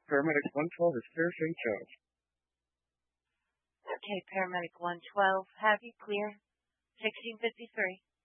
Paramedic 112 is clear St. Charles. Okay, Paramedic 112, have you clear? 1653.